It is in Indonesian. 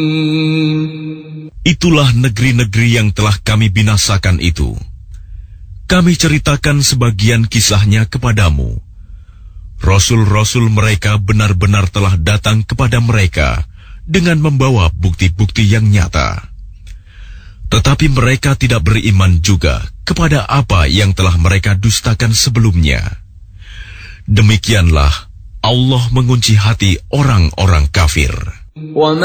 Itulah negeri-negeri yang telah kami binasakan itu. Kami ceritakan sebagian kisahnya kepadamu. Rasul-rasul mereka benar-benar telah datang kepada mereka dengan membawa bukti-bukti yang nyata. Tetapi mereka tidak beriman juga kepada apa yang telah mereka dustakan sebelumnya. Demikianlah Allah mengunci hati orang-orang kafir.